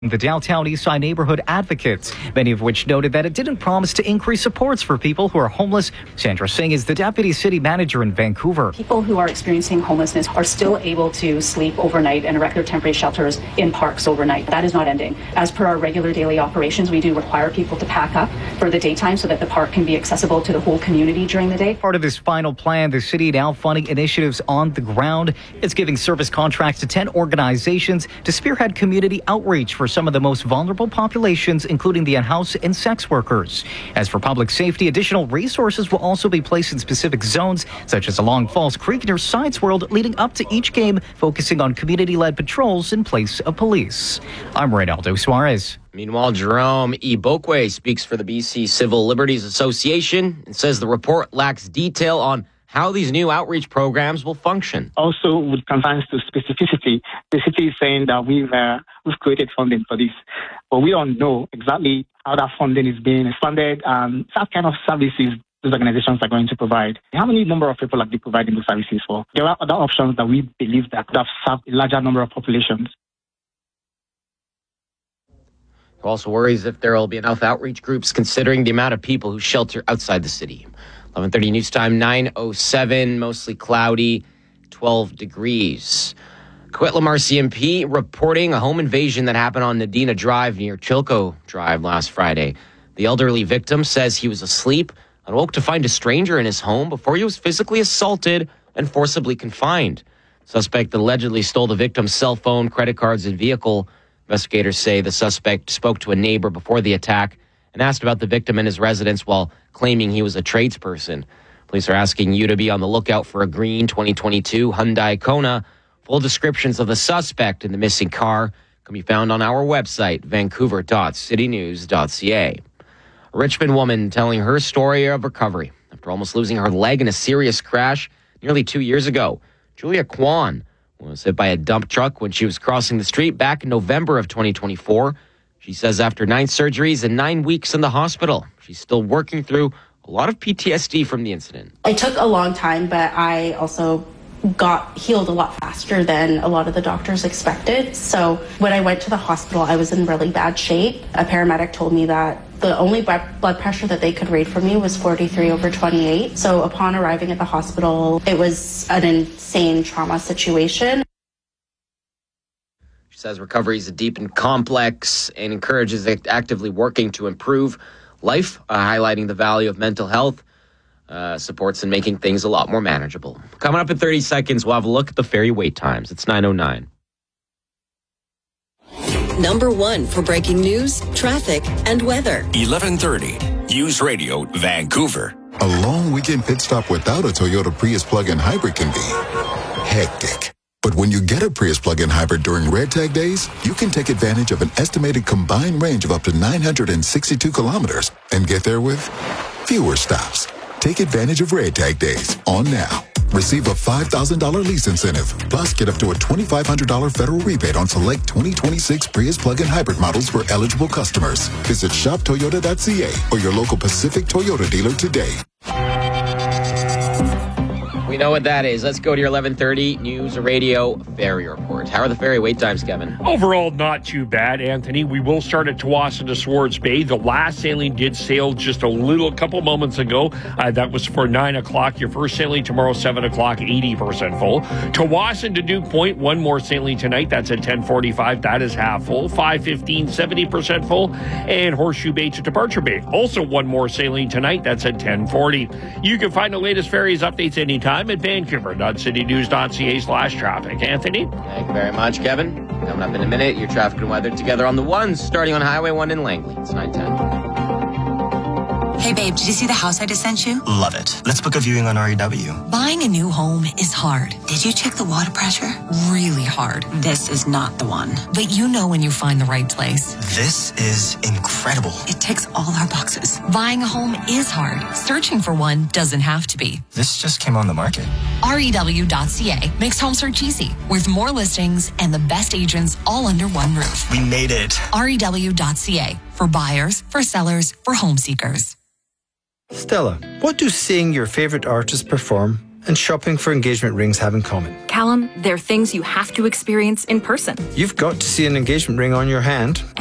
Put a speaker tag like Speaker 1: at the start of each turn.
Speaker 1: The downtown Eastside neighborhood advocates, many of which noted that it didn't promise to increase supports for people who are homeless. Sandra Singh is the deputy city manager in Vancouver.
Speaker 2: People who are experiencing homelessness are still able to sleep overnight in regular temporary shelters in parks overnight. That is not ending. As per our regular daily operations, we do require people to pack up for the daytime so that the park can be accessible to the whole community during the day.
Speaker 1: Part of this final plan, the city now funding initiatives on the ground. It's giving service contracts to 10 organizations to spearhead community outreach for some of the most vulnerable populations, including the unhoused and sex workers. As for public safety, additional resources will also be placed in specific zones, such as along Falls Creek near Science World, leading up to each game, focusing on community-led patrols in place of police. I'm Reynaldo Suarez.
Speaker 3: Meanwhile, Jerome Ibokwe speaks for the BC Civil Liberties Association and says the report lacks detail on how these new outreach programs will function.
Speaker 4: Also, with concerns to specificity, the city is saying that we've created funding for this, but we don't know exactly how that funding is being funded and what kind of services those organizations are going to provide. How many number of people are they providing those services for? There are other options that we believe that could have served a larger number of populations.
Speaker 3: He also worries if there will be enough outreach groups considering the amount of people who shelter outside the city. 11:30 news time, 9:07, mostly cloudy, 12 degrees. Coquitlam RCMP reporting a home invasion that happened on Nadina Drive near Chilco Drive last Friday. The elderly victim says he was asleep and woke to find a stranger in his home before he was physically assaulted and forcibly confined. Suspect allegedly stole the victim's cell phone, credit cards, and vehicle. Investigators say the suspect spoke to a neighbor before the attack and asked about the victim and his residence while claiming he was a tradesperson. Police are asking you to be on the lookout for a green 2022 Hyundai Kona. Full descriptions of the suspect and the missing car can be found on our website, vancouver.citynews.ca. A Richmond woman telling her story of recovery after almost losing her leg in a serious crash nearly 2 years ago. Julia Kwan was hit by a dump truck when she was crossing the street back in November of 2024. She says after 9 surgeries and 9 weeks in the hospital, she's still working through a lot of PTSD from the incident.
Speaker 5: It took a long time, but I also got healed a lot faster than a lot of the doctors expected. So when I went to the hospital, I was in really bad shape. A paramedic told me that the only blood pressure that they could rate for me was 43/28. So upon arriving at the hospital, it was an insane trauma situation.
Speaker 3: She says recovery is deep and complex and encourages actively working to improve life, highlighting the value of mental health supports and making things a lot more manageable. Coming up in 30 seconds, we'll have a look at the ferry wait times. It's 9:09.
Speaker 6: Number 1 for breaking news, traffic, and weather.
Speaker 7: 11:30 News Radio, Vancouver.
Speaker 8: A long weekend pit stop without a Toyota Prius plug-in hybrid can be hectic. But when you get a Prius plug-in hybrid during Red Tag days, you can take advantage of an estimated combined range of up to 962 kilometers and get there with fewer stops. Take advantage of Red Tag days on now. Receive a $5,000 lease incentive, plus get up to a $2,500 federal rebate on select 2026 Prius plug-in hybrid models for eligible customers. Visit shoptoyota.ca or your local Pacific Toyota dealer today.
Speaker 3: We know what that is. Let's go to your 11:30 News Radio Ferry Report. How are the ferry wait times, Kevin?
Speaker 9: Overall, not too bad, Anthony. We will start at Tsawwassen to Swords Bay. The last sailing did sail just a couple moments ago. That was for 9 o'clock. Your first sailing tomorrow, 7 o'clock, 80% full. Tsawwassen to Duke Point, one more sailing tonight. That's at 10:45. That is half full. 5:15, 70% full. And Horseshoe Bay to Departure Bay. Also one more sailing tonight. That's at 10:40. You can find the latest ferries updates anytime at vancouver.citynews.ca/traffic. Anthony?
Speaker 3: Thank you very much, Kevin. Coming up in a minute, your traffic and weather together on the ones, starting on Highway 1 in Langley. It's 9:10.
Speaker 10: Hey babe, did you see the house I just sent you?
Speaker 11: Love it. Let's book a viewing on REW.
Speaker 10: Buying a new home is hard. Did you check the water pressure? Really hard. This is not the one. But you know when you find the right place.
Speaker 11: This is incredible.
Speaker 10: It ticks all our boxes. Buying a home is hard. Searching for one doesn't have to be.
Speaker 11: This just came on the market.
Speaker 10: REW.ca makes home search easy, with more listings and the best agents all under one roof.
Speaker 11: We made it.
Speaker 10: REW.ca, for buyers, for sellers, for home seekers.
Speaker 12: Stella, what do seeing your favorite artist perform and shopping for engagement rings have in common?
Speaker 13: Callum, they're things you have to experience in person.
Speaker 12: You've got to see an engagement ring on your hand.